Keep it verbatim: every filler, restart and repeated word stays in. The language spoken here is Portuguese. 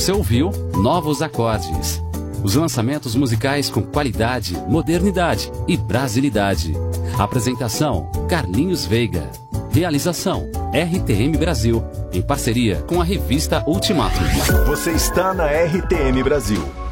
Você ouviu Novos Acordes. Os lançamentos musicais com qualidade, modernidade e brasilidade. Apresentação: Carlinhos Veiga. Realização: R T M Brasil, em parceria com a revista Ultimato. Você está na R T M Brasil.